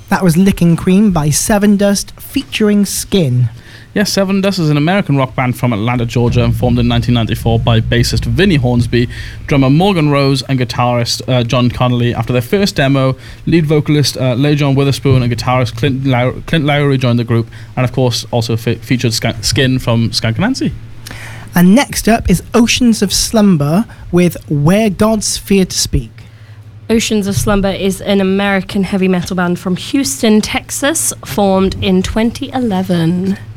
That was Licking Cream by Sevendust featuring Skin. Yes, Sevendust is an American rock band from Atlanta, Georgia, and formed in 1994 by bassist Vinnie Hornsby, drummer Morgan Rose, and guitarist John Connolly. After their first demo, lead vocalist LeJon Witherspoon and guitarist Clint Lowry joined the group, and of course also featured Skin from Skunk Anansie. And next up is Oceans of Slumber with Where Gods Fear to Speak. Oceans of Slumber is an American heavy metal band from Houston, Texas, formed in 2011.